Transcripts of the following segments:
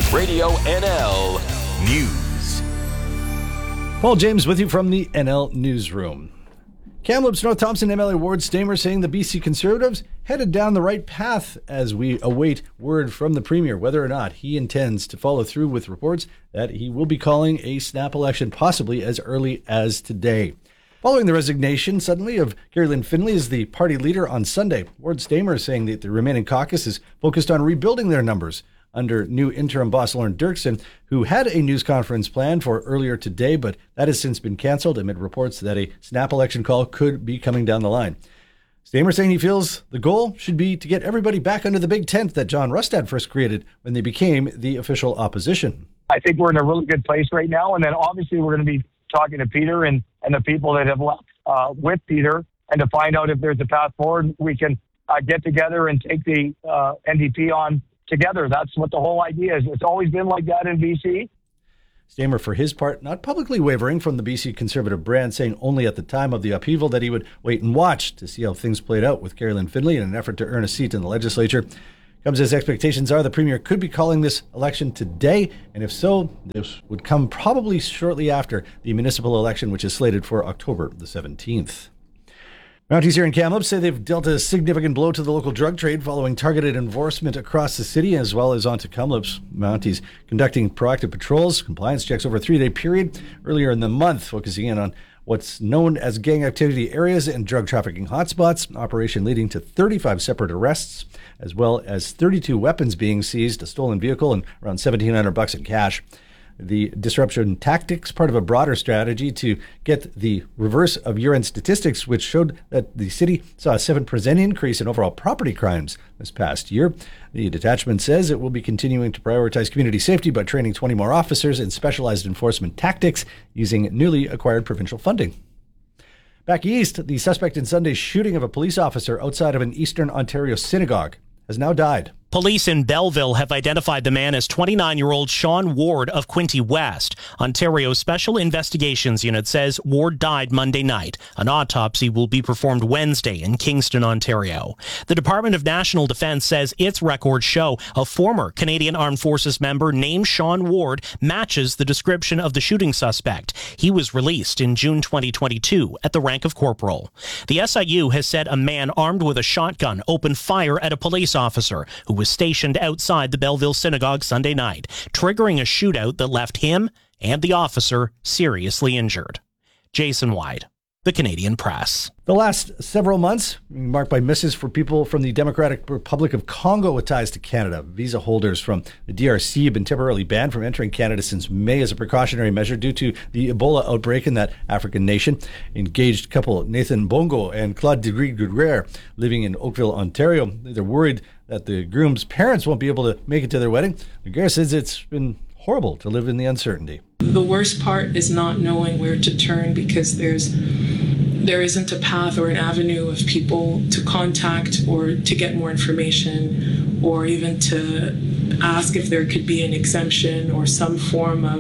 Radio NL News. Paul James with you from the NL Newsroom. Kamloops North Thompson MLA Ward Stamer saying the BC Conservatives headed down the right path as we await word from the Premier whether or not he intends to follow through with reports that he will be calling a snap election possibly as early as today. Following the resignation suddenly of Gary-Lynn Finlay as the party leader on Sunday, Ward Stamer is saying that the remaining caucus is focused on rebuilding their numbers under new interim boss Lauren Dirksen, who had a news conference planned for earlier today, but that has since been canceled amid reports that a snap election call could be coming down the line. Stamer saying he feels the goal should be to get everybody back under the big tent that John Rustad first created when they became the official opposition. I think we're in a really good place right now, and then obviously we're going to be talking to Peter and the people that have left with Peter, and to find out if there's a path forward we can get together and take the NDP on together. That's what the whole idea is. It's always been like that in BC. Stamer, for his part, not publicly wavering from the BC Conservative brand, saying only at the time of the upheaval that he would wait and watch to see how things played out with Gary-Lynn Finlay in an effort to earn a seat in the legislature. Comes as expectations are the Premier could be calling this election today, and if so, this would come probably shortly after the municipal election, which is slated for October the 17th. Mounties here in Kamloops say they've dealt a significant blow to the local drug trade following targeted enforcement across the city as well as onto Kamloops. Mounties conducting proactive patrols, compliance checks over a 3-day period earlier in the month, focusing in on what's known as gang activity areas and drug trafficking hotspots, operation leading to 35 separate arrests, as well as 32 weapons being seized, a stolen vehicle, and around $1,700 in cash. The disruption tactics, part of a broader strategy to get the reverse of year-end statistics, which showed that the city saw a 7% increase in overall property crimes this past year. The detachment says it will be continuing to prioritize community safety by training 20 more officers in specialized enforcement tactics using newly acquired provincial funding. Back east, the suspect in Sunday's shooting of a police officer outside of an Eastern Ontario synagogue has now died. Police in Belleville have identified the man as 29-year-old Sean Ward of Quinte West. Ontario's Special Investigations Unit says Ward died Monday night. An autopsy will be performed Wednesday in Kingston, Ontario. The Department of National Defence says its records show a former Canadian Armed Forces member named Sean Ward matches the description of the shooting suspect. He was released in June 2022 at the rank of corporal. The SIU has said a man armed with a shotgun opened fire at a police officer who was stationed outside the Belleville Synagogue Sunday night, triggering a shootout that left him and the officer seriously injured. Jason Wyde, The Canadian Press. The last several months marked by misses for people from the Democratic Republic of Congo with ties to Canada. Visa holders from the DRC have been temporarily banned from entering Canada since May as a precautionary measure due to the Ebola outbreak in that African nation. Engaged couple Nathan Bongo and Claude Duguerre living in Oakville, Ontario. They're worried that the groom's parents won't be able to make it to their wedding. Duguerre says it's been horrible to live in the uncertainty. The worst part is not knowing where to turn because there isn't a path or an avenue of people to contact or to get more information or even to ask if there could be an exemption or some form of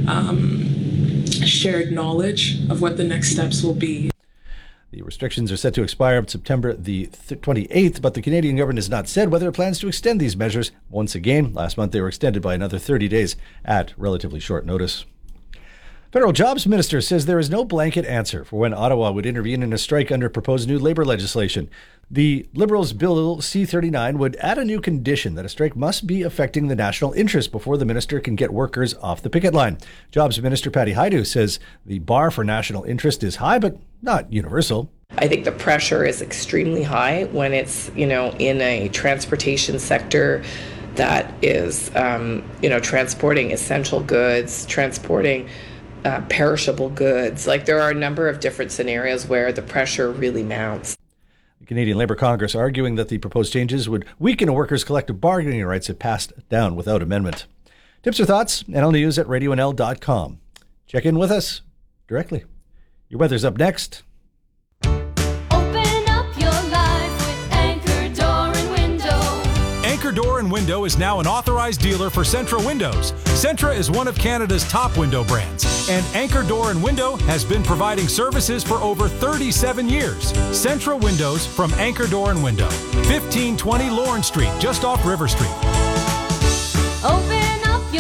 shared knowledge of what the next steps will be. The restrictions are set to expire on September the 28th, but the Canadian government has not said whether it plans to extend these measures. Once again, last month they were extended by another 30 days at relatively short notice. Federal Jobs Minister says there is no blanket answer for when Ottawa would intervene in a strike under proposed new labor legislation. The Liberals' Bill C-39 would add a new condition that a strike must be affecting the national interest before the minister can get workers off the picket line. Jobs Minister Patty Hajdu says the bar for national interest is high, but not universal. I think the pressure is extremely high when it's, in a transportation sector that is, transporting essential goods, transporting perishable goods. Like there are a number of different scenarios where the pressure really mounts. The Canadian Labour Congress arguing that the proposed changes would weaken a workers' collective bargaining rights if passed down without amendment. Tips or thoughts? NL News at radionl.com. Check in with us directly. Your weather's up next. Anchor Door and Window is now an authorized dealer for Centra Windows. Centra is one of Canada's top window brands, and Anchor Door and Window has been providing services for over 37 years. Centra Windows from Anchor Door and Window, 1520 Lawrence Street, just off River Street. Open up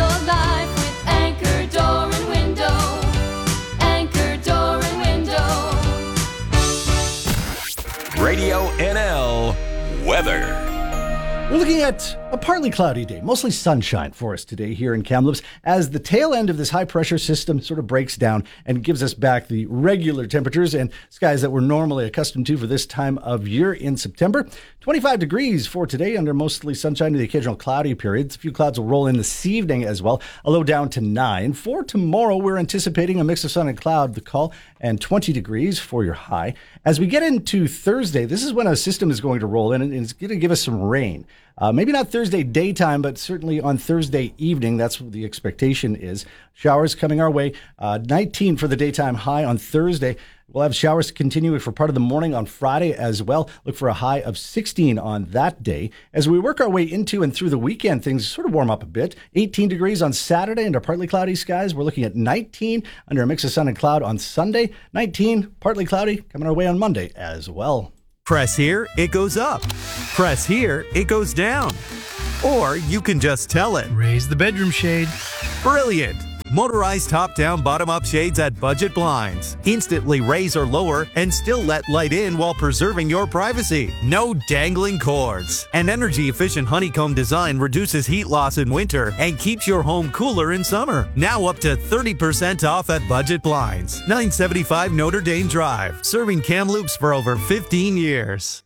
weather. We're looking at a partly cloudy day, mostly sunshine for us today here in Kamloops as the tail end of this high pressure system sort of breaks down and gives us back the regular temperatures and skies that we're normally accustomed to for this time of year in September. 25 degrees for today under mostly sunshine to the occasional cloudy periods. A few clouds will roll in this evening as well, a low down to 9. For tomorrow, we're anticipating a mix of sun and cloud, the call, and 20 degrees for your high. As we get into Thursday, this is when a system is going to roll in and it's going to give us some rain. Maybe not Thursday daytime, but certainly on Thursday evening. That's what the expectation is. Showers coming our way. 19 for the daytime high on Thursday. We'll have showers continuing for part of the morning on Friday as well. Look for a high of 16 on that day. As we work our way into and through the weekend, things sort of warm up a bit. 18 degrees on Saturday under partly cloudy skies. We're looking at 19 under a mix of sun and cloud on Sunday. 19, partly cloudy, coming our way on Monday as well. Press here, it goes up. Press here, it goes down. Or you can just tell it. Raise the bedroom shade. Brilliant! Motorized top-down, bottom-up shades at Budget Blinds. Instantly raise or lower and still let light in while preserving your privacy. No dangling cords. An energy-efficient honeycomb design reduces heat loss in winter and keeps your home cooler in summer. Now up to 30% off at Budget Blinds. 975 Notre Dame Drive. Serving Kamloops for over 15 years.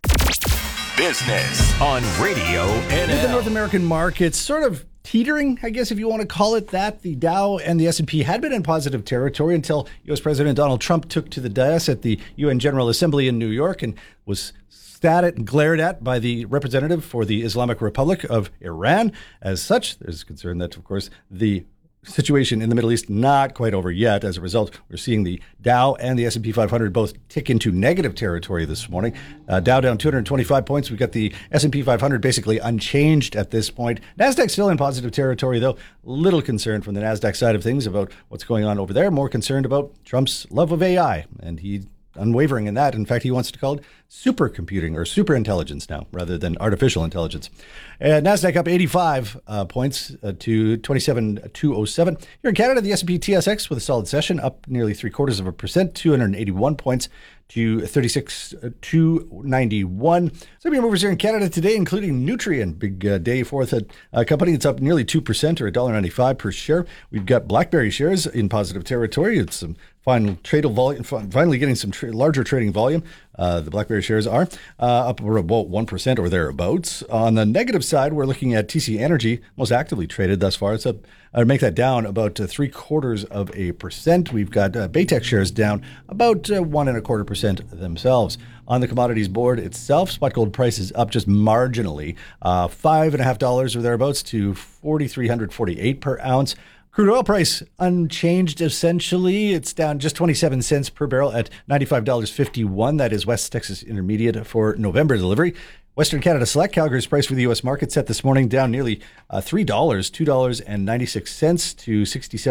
Business on Radio NL. The North American markets sort of teetering, I guess, if you want to call it that. The Dow and the S&P had been in positive territory until U.S. President Donald Trump took to the dais at the UN General Assembly in New York and was spat at and glared at by the representative for the Islamic Republic of Iran. As such, there's concern that, of course, the situation in the Middle East not quite over yet. As a result, we're seeing the Dow and the S&P 500 both tick into negative territory this morning. Dow down 225 points. We've got the S&P 500 basically unchanged at this point. NASDAQ still in positive territory, though. Little concern from the NASDAQ side of things about what's going on over there. More concerned about Trump's love of AI, and he unwavering in that. In fact, he wants to call it supercomputing or super intelligence now rather than artificial intelligence. NASDAQ up 85 points to 27,207. Here in Canada, the S&P TSX with a solid session up nearly 0.75%, 281 points to 36,291. Some of your movers here in Canada today, including Nutrien, big day forth at a company that's up nearly 2% or $1.95 per share. We've got BlackBerry shares in positive territory. It's some final trade volume, finally getting some larger trading volume. The BlackBerry shares are up about 1% or thereabouts. On the negative side, we're looking at TC Energy, most actively traded thus far. It's up, make that down about 0.75%. We've got Baytex shares down about 1.25% themselves. On the commodities board itself, spot gold price is up just marginally, $5.50 or thereabouts to $4,348 per ounce. Crude oil price unchanged essentially. It's down just 27 cents per barrel at $95.51. That is West Texas Intermediate for November delivery. Western Canada Select, Calgary's price for the U.S. market set this morning down nearly $3, $2.96 to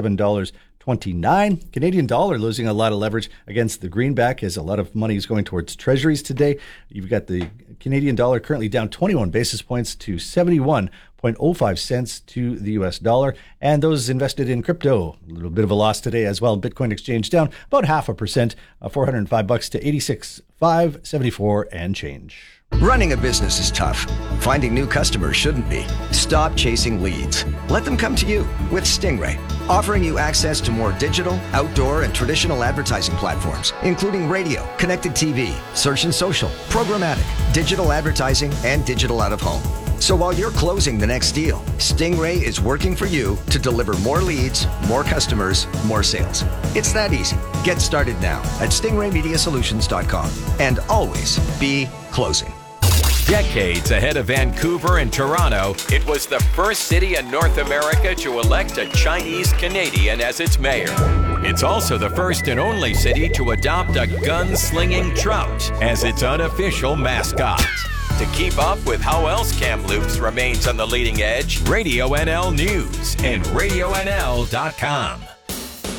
$67.29. Canadian dollar losing a lot of leverage against the greenback as a lot of money is going towards treasuries today. You've got the Canadian dollar currently down 21 basis points to 71.05 cents to the U.S. dollar. And those invested in crypto, a little bit of a loss today as well. Bitcoin exchange down about 0.5%, $405 to 86,574 and change. Running a business is tough. Finding new customers shouldn't be. Stop chasing leads. Let them come to you with Stingray, offering you access to more digital, outdoor, and traditional advertising platforms, including radio, connected TV, search and social, programmatic, digital advertising, and digital out-of-home. So while you're closing the next deal, Stingray is working for you to deliver more leads, more customers, more sales. It's that easy. Get started now at stingraymediasolutions.com and always be closing. Decades ahead of Vancouver and Toronto, it was the first city in North America to elect a Chinese Canadian as its mayor. It's also the first and only city to adopt a gun-slinging trout as its unofficial mascot. To keep up with how else Kamloops remains on the leading edge, Radio NL News and RadioNL.com.